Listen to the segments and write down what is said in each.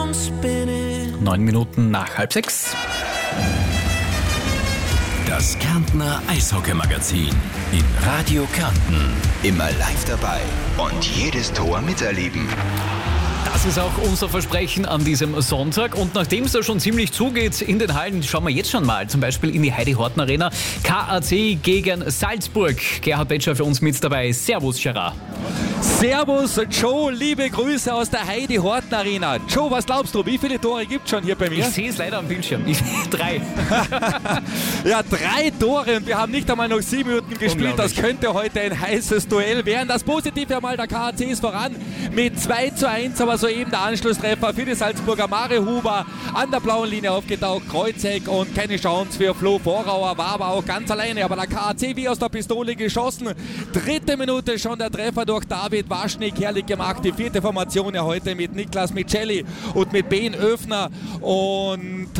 9 Minuten nach 5:30. Das Kärntner Eishockey-Magazin in Radio Kärnten. Immer live dabei und jedes Tor miterleben. Das ist auch unser Versprechen an diesem Sonntag. Und nachdem es da schon ziemlich zugeht in den Hallen, schauen wir jetzt schon mal zum Beispiel in die Heidi-Horten-Arena. KAC gegen Salzburg. Gerhard Betscher für uns mit dabei. Servus, Gerard. Servus, Joe, liebe Grüße aus der Heidi-Horten-Arena. Joe, was glaubst du, wie viele Tore gibt es schon hier bei mir? Ich sehe es leider am Bildschirm. 3. Ja, 3 Tore und wir haben nicht einmal noch 7 Minuten gespielt. Das könnte heute ein heißes Duell werden. Das Positive einmal, der KAC ist voran mit 2:1, aber soeben der Anschlusstreffer für die Salzburger. Mario Huber an der blauen Linie aufgetaucht, Kreuzeck und keine Chance für Flo Vorauer, war aber auch ganz alleine. Aber der KAC wie aus der Pistole geschossen. 3. Minute schon der Treffer durch David Waschnik, herrlich gemacht. Die 4. Formation ja heute mit Niklas Micelli und mit Ben Öfner und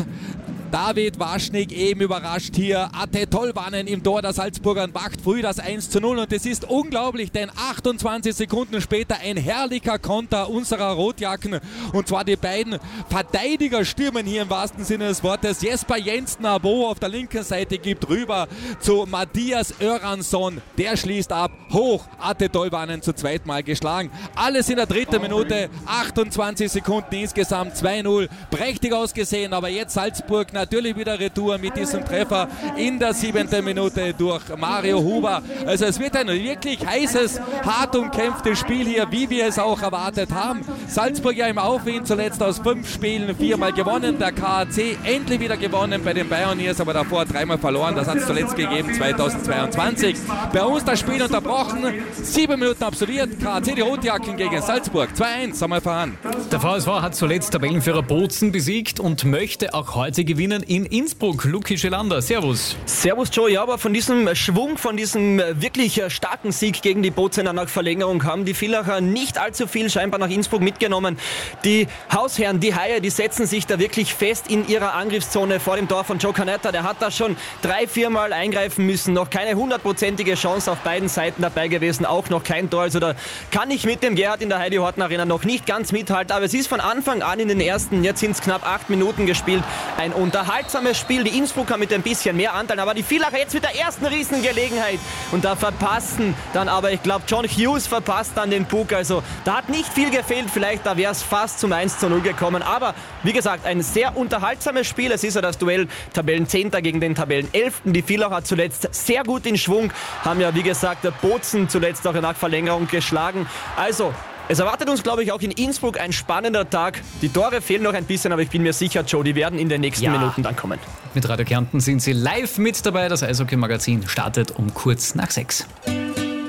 David Waschnik eben überrascht hier. Ate Tolvanen im Tor der Salzburger macht früh das 1:0 und es ist unglaublich, denn 28 Sekunden später ein herrlicher Konter unserer Rotjacken und zwar die beiden Verteidiger stürmen hier im wahrsten Sinne des Wortes. Jesper Jensen-Abo auf der linken Seite gibt rüber zu Matthias Öransson, der schließt ab, hoch, Ate Tolvanen zu zweit Mal geschlagen. Alles in der 3. Minute, 28 Sekunden insgesamt, 2:0, prächtig ausgesehen, aber jetzt Salzburg natürlich wieder Retour mit diesem Treffer in der 7. Minute durch Mario Huber. Also es wird ein wirklich heißes, hart umkämpftes Spiel hier, wie wir es auch erwartet haben. Salzburg ja im Aufwind, zuletzt aus 5 Spielen 4-mal gewonnen. Der KAC endlich wieder gewonnen bei den Pioneers, aber davor 3-mal verloren. Das hat es zuletzt gegeben, 2022. Bei uns das Spiel unterbrochen, 7 Minuten absolviert. KAC die Rotjacken gegen Salzburg. 2:1, einmal voran. Der VSV hat zuletzt Tabellenführer Bozen besiegt und möchte auch heute gewinnen in Innsbruck. Luki Schelander, servus. Servus Joe, ja, aber von diesem Schwung, von diesem wirklich starken Sieg gegen die Bozener nach Verlängerung haben die Villacher nicht allzu viel scheinbar nach Innsbruck mitgenommen. Die Hausherren, die Haie, die setzen sich da wirklich fest in ihrer Angriffszone vor dem Tor von Joe Canetta. Der hat da schon 3-4 Mal eingreifen müssen. Noch keine 100%ige Chance auf beiden Seiten dabei gewesen. Auch noch kein Tor. Also da kann ich mit dem Gerhard in der Heidi-Horten-Arena noch nicht ganz mithalten. Aber es ist von Anfang an in den ersten, jetzt sind es knapp 8 Minuten gespielt, ein unterhaltsames Spiel. Die Innsbrucker mit ein bisschen mehr Anteilen, aber die Villacher jetzt mit der ersten Riesengelegenheit. Und da verpassen dann aber, ich glaube, John Hughes verpasst dann den Puck. Also da hat nicht viel gefehlt. Vielleicht da wäre es fast zum 1:0 gekommen. Aber wie gesagt, ein sehr unterhaltsames Spiel. Es ist ja das Duell Tabellenzehnter gegen den Tabellenelften. Die Villacher zuletzt sehr gut in Schwung. Haben ja, wie gesagt, der Bozen zuletzt auch nach Verlängerung geschlagen. Also es erwartet uns, glaube ich, auch in Innsbruck ein spannender Tag. Die Tore fehlen noch ein bisschen, aber ich bin mir sicher, Joe, die werden in den nächsten Minuten dann kommen. Mit Radio Kärnten sind Sie live mit dabei. Das Eishockey-Magazin startet um kurz nach 6.